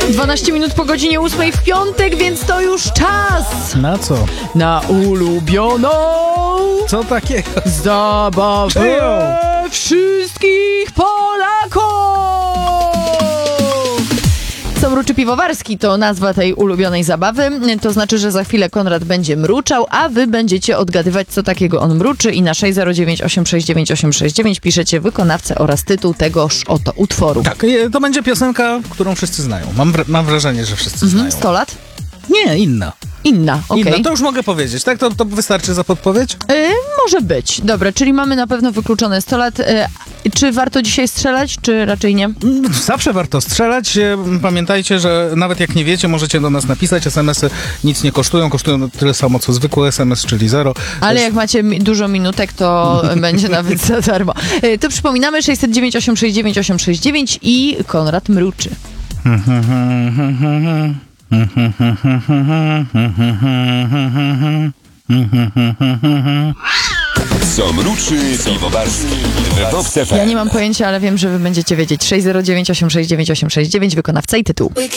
12 minut po godzinie 8 w piątek, więc to już czas Na co? na ulubioną Co takiego? zabawę Czyją? wszystkich Polaków! Co mruczy piwowarski to nazwa tej ulubionej zabawy. To znaczy, że za chwilę Konrad będzie mruczał, a wy będziecie odgadywać, co takiego on mruczy i na 609 869 869 piszecie wykonawcę oraz tytuł tegoż oto utworu. Tak, to będzie piosenka, którą wszyscy znają. Mam wrażenie, że wszyscy znają. 100 lat? Nie, inna. Inna, okej. Inna, to już mogę powiedzieć, tak? To wystarczy za podpowiedź? Może być. Dobra, czyli mamy na pewno wykluczone 100 lat. Czy warto dzisiaj strzelać, czy raczej nie? Zawsze warto strzelać. Pamiętajcie, że nawet jak nie wiecie, możecie do nas napisać. SMS-y nic nie kosztują. Kosztują tyle samo, co zwykły SMS, czyli 0. Ale jak macie dużo minutek, to będzie nawet za darmo. To przypominamy 609 869 869 i Konrad mruczy. Co mruczy piwowarski w Vox FM. Ja nie mam pojęcia, ale wiem, że wy będziecie wiedzieć. 609 869 869 wykonawca i tytuł.